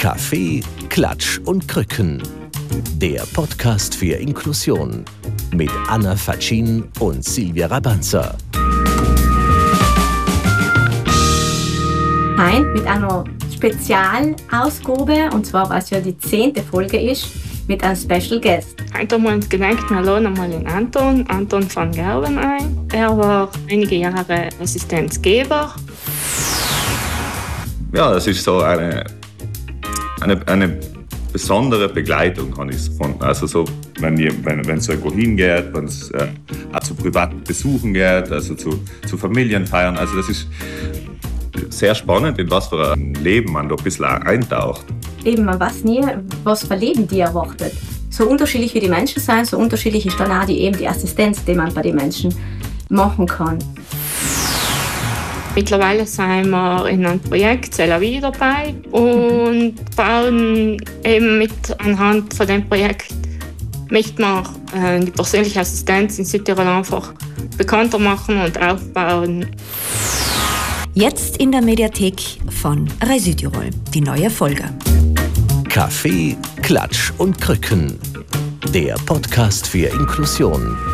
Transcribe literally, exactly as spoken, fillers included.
Kaffee, Klatsch und Krücken. Der Podcast für Inklusion mit Anna Faccin und Silvia Rabanza. Heute mit einer Spezialausgabe, und zwar, weil es ja die zehnte Folge ist, mit einem Special Guest. Heute haben wir uns gedacht, wir laden mal den Anton, Anton van Gerwen ein. Er war einige Jahre Assistenzgeber. Ja, das ist so eine, eine, eine besondere Begleitung, habe ich es gefunden. Also so, wenn, wenn, wenn es irgendwo hingeht, wenn es äh, auch zu privaten Besuchen geht, also zu, zu Familienfeiern. Also das ist sehr spannend, in was für ein Leben man da ein bisschen eintaucht. Eben, man weiß nie, was für Leben die erwartet. So unterschiedlich wie die Menschen sind, so unterschiedlich ist dann auch die, eben die Assistenz, die man bei den Menschen machen kann. Mittlerweile sind wir in einem Projekt C'est la vie dabei und bauen eben mit anhand von dem Projekt möchten wir äh, die persönliche Assistenz in Südtirol einfach bekannter machen und aufbauen. Jetzt in der Mediathek von Rai Südtirol, die neue Folge. Kaffee, Klatsch und Krücken. Der Podcast für Inklusion